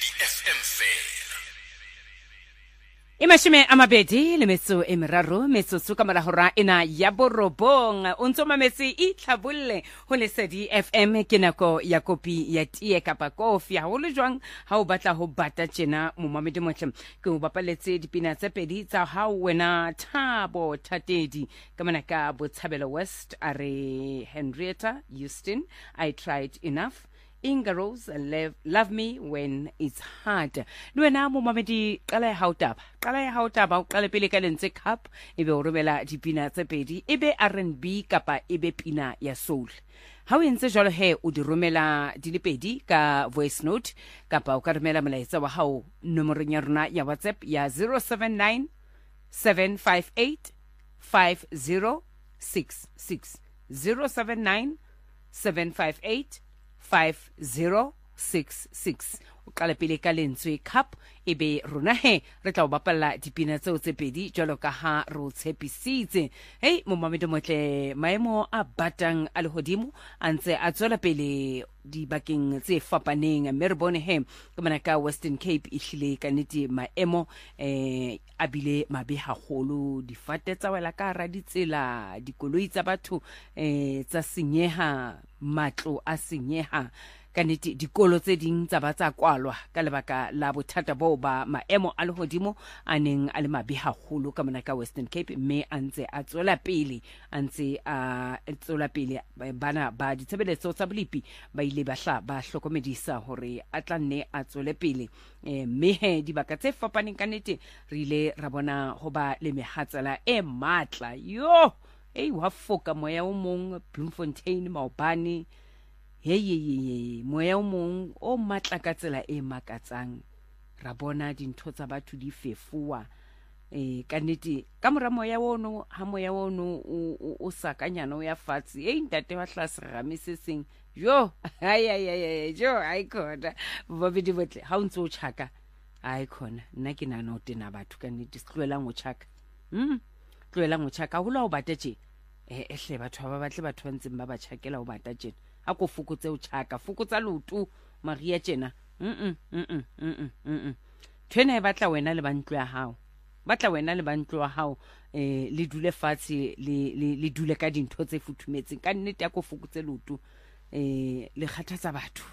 FM fela. Imashime amabedi le metso e meraro metsotso ka morahora ena ya borobong o ntso mametse itlhabolle ho Lesedi FM ke nako ya kopi ya tie kapa kofi ha holo jwang ha o batla ho bata tjena mo mamedi motle ke o bapaletse dipina tse pedi tsa ha wena Thabo Thatedi ka mana ka Botshabelo West are Henrietta Houston I tried enough Inga Rose, love me when it's hard. Luena mo mamedi qala ya hautaba o qale pele ka lentse cup ebe o romela dipina tse pedi ebe R&B kapa ebe pina ya soul. Ha o entse jalo he o di romela di le pedi ka voice note kapa o ka romela molaetsa wa hao nomorong ya rona ya WhatsApp ya 079 758 5066 079 758 5066 o qala pele ka lentswe cup ebe rona he re tla o bapalla dipina tseo tse pedi jalo ka ha ro tshepisitse hey mo mamedi motle maemo a batang a lehodimo antse a tswela pele di bakeng tse fapaneng mme re bone he ka mana ka Western Cape ihlile ka nete maemo a bile mabe haholo difate tsa wela ka ra ditsela dikoloi tsa batho tsa senyeha matlo a senyeha kanete dikolo tse ding tsa ba tsa kwalwa ka lebaka la bothata bo ba maemo a lehodimo a neng a le mabe haholo ka mona ka Western Cape mme antse a tswela pele bana ba ditshebeletso tsa bolipi ba ile ba hlokomedisa hore a tla nne a tswele pele mme he dibaka tse fapaneng kanete re ile ra bona ho ba le mehatsela e matla yo wa foka moya o mong Bloemfontein Maobane hey moya o mong o matla ka tsela e makatsang ra bona dintho tsa batho di fefuwa ka nnete ka mora moya wono ha moya wono o sakanyana o ya fatsi ntate wa tlase rame se seng jo jo ai khona bobedi botle ha o ntse o tshaka ai khona nna ke nana o tena batho ka nnete sitloelang o tshaka tloelang o tshaka ho la o batatse ehle batho ba batle batho ba ntseng ba ba tshakela o batatse a ko fokotse o tshaka fokotsa lotu Maria tjena tshena e batla wena le bantlo ya hao le dule fatshe le dule ka dintho tse futhumetseng ka nnete a ko fokotse lotu le kgathatsa batho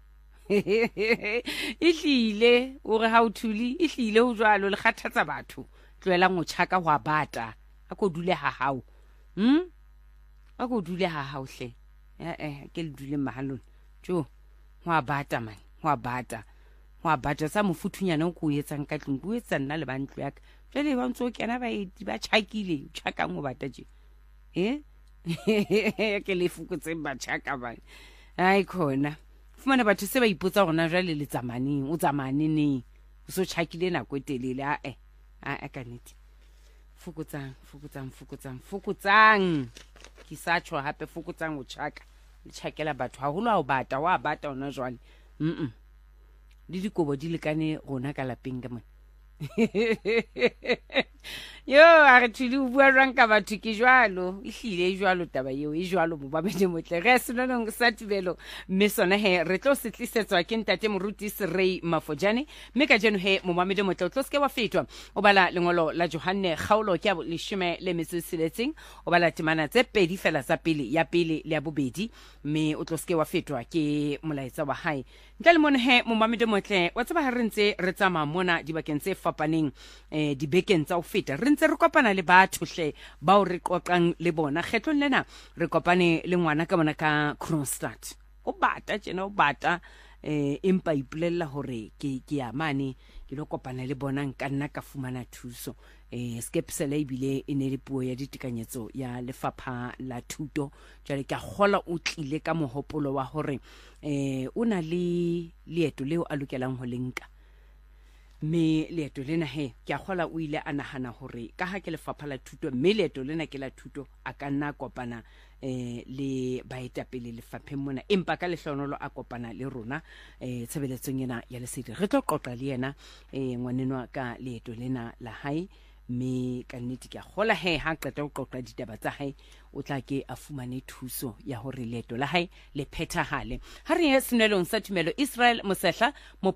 ihlile o re ha o thuli ihlile ho jwalo le kgathatsa batho tloela ngo tshaka ho abata a ko dule ha hao a ko dule ha hao hle ke le dule mahalong jo ho abata man ho abata sa mofuthunyana o ko etsang ka tlung o etsa nna le bantlo ya ka jale ba ntse o kena ba tshakile tshakang o bata je ke le fukutse ba tshaka ba ai khona fumana batho se ba ipotsa gona jale le tsamaneng o tsamane ne o so tshakile nako e telele a ka nete fukutsang ke sa tshwa hape fukutsang o tshaka le tshakela batho ha holo ha o bata wa bata ona jwale le dikobo di lekane rona ka lapeng ka mona yo a re thuli o bua rang ka batho ke jwalo ihlile jwalo taba eo e jwalo mo babedi motle re senonong sa tibelo mme sona he re tlo se tlisetswa ke ntate moruti Serei Mafojane mme ka jeno he mo babedi motle o tlo ske wa fetwa o bala lengolo la Johanne Kgaolo ke a leshome le metso seletseng o bala temana tse pedi fela tsa pele ya pele le ya bobedi mme o tlo ske wa fetwa ke molaetsa wa hae ntle le mone he mo babedi motle wa tseba ha re ntse re tsama mona dibakeng tse fapaneng dibekeng tsa o feta re ntse re kopana le batho hle ba o re qoqang le bona kgetlong lena re kopane le ngwana ka bona ka Kroonstad o bata empa ipolella hore ke ya mane ke lo kopana le bona nka nna ka fumana thuso skepsela ibile e ne le puo ya ditekanyetso ya lefapha la thuto jale ke gola o tlile ka mohopolo wa hore o na le leeto leo a lokelang ho lenka me leeto lena he ke a gola o ile a nahana hore ka ha ke lefapha la thuto me leeto lena ke la thuto a ka nna kopana le baetapele lefapheng mona empa ka lehlonolo a kopana le rona tshebeletsong ena ya Lesedi re tlo qoqa le yena ngwanenwa ka leeto lena la hae me ka nnete ke a gola he ha qeta ho qoqa ditaba tsa hae o tla ke a fumane thuso ya hore leeto la hae le phethahale ha re ye senelong sa tumelo Israel Mosehla mo